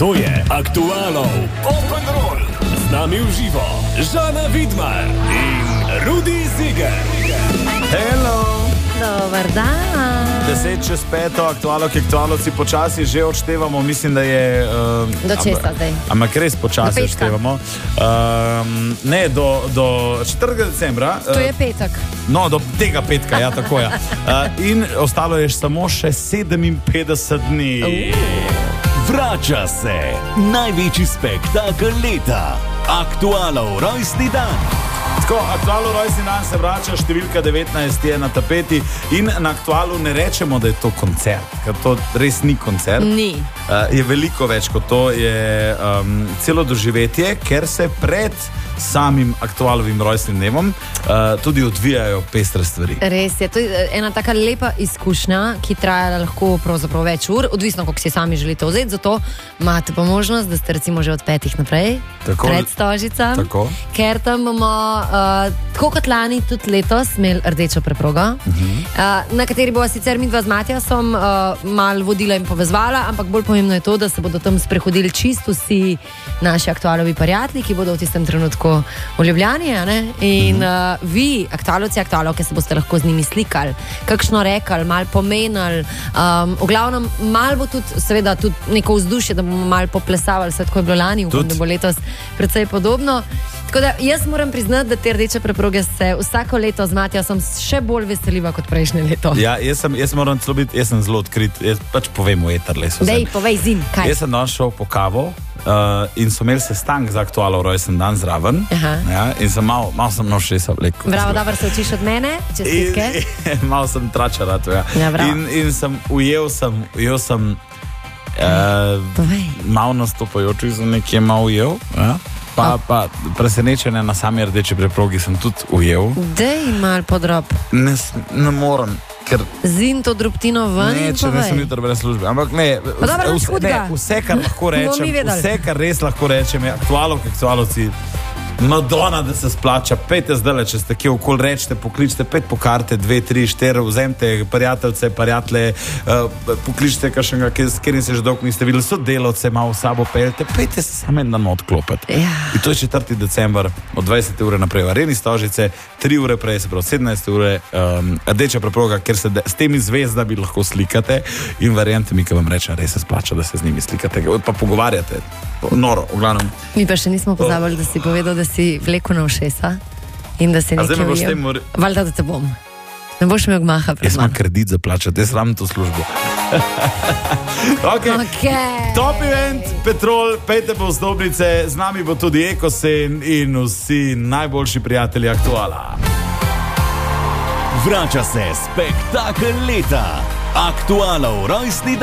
To je Aktualov Open Roll. Z nami v živo Žana Vidmar in Rudi Ziger. Hello. Dobar dan. 10:05, aktualo, ki aktualovci počasi že odštevamo, mislim, da je... Do česa zdaj? Ampak res počasi odštevamo. Ne, do 4. decembra. To je petek. No, do tega petka, ja, tako je. In ostalo je samo še 57 dni. Vrača se največji spektakel leta. Aktualov rojstni dan. Tako, aktualno rojstni dan se vrača, številka 19 je na tapeti in na aktualu ne rečemo, da je to koncert, ker to res ni koncert. Ni. Je veliko več kot to, je celo doživetje, ker se pred samim aktualovim rojstnim dnevom tudi odvijajo pestre stvari. Res je, to je ena taka lepa izkušnja, ki traja lahko pravzaprav več ur, odvisno, koliko si sami želite vzeti, zato imate pa možnost, da ste recimo že od 5 naprej, tako, pred Stožicami, tako. Ker tam bomo, tako kot lani, tudi letos imeli rdečo preprogo, na kateri bova sicer midva z Matjasom malo vodila in povezvala, ampak bolj pomembno je to, da se bodo tam sprehodili čisto vsi naši aktualovi prijatelji, ki bodo v tistem trenutku v Ljubljani, ne? In vi, aktualovci, aktualovke, se boste lahko z njimi slikali, kakšno rekali, malo pomenili, v glavnem, malo bo tudi, seveda, tudi neko vzdušje, da bomo malo poplesavali, vse tako je bilo lani, upam, da bo letos precej podobno. Tako da jaz moram priznati, da te rdeče preproge se vsako leto z Matjasom še bolj veseliva kot prejšnje leto. Ja, jaz moram celo biti, jaz sem zelo odkrit, jaz pač povem v eter lesu. Dej, povej zim, kaj? Jaz sem danes šel po kavo in so imeli sestank za aktualov rojsten dan zraven. Ja, in sem malo sem na ušesa vlekel. Bravo, dobro se učiš od mene, čestitke. Malo sem tračala to, ja. In sem ujel sem malo nastopajočih za nekje malo ujel, ja. Pa presenečenje na sami rdeči preprogi sem tudi ujel. Dej mal podrob. Ne morem, ker... Zim to drobtino ven in povej. Če nisem jutro brez službe. Ampak ne, vse, kar lahko rečem, vse, kar res lahko rečem, je aktualovci, Madonna, da se splača, pejte zdaj, če ste kje okoli, rečete, pokličite, pet po karte, 2, 3, 4, vzemite prijateljce, prijatelje, pokličite kakšnega, s katerim se že dolgo niste videli, sodelavce malo v sabo peljete, pejte se samo en dan odklopiti. Ja. In to je 4. december od 20. ure naprej v Areni Stožice, 3 ure prej, se pravi 17. ure, rdeča preproga, ker se s temi zvezdami lahko slikate in verjemite mi, ki vam rečem, res se splača, da se z njimi slikate, pa pogovarjate. Noro, v glavnem. Mi pa še nismo pozabili, da si povedal, da si vlekel na ušesa in da si nekaj ujel. Valjda, da te bom. Ne boš imel gmaha pred mano. Jaz imam kredit za plačati, jaz rabim to službo. Okay. Top event, Petrol, pejte po vstopnice, z nami bo tudi Ekosen in vsi najboljši prijatelji aktuala. Vrača se spektakel leta. Aktualov rojstni dan.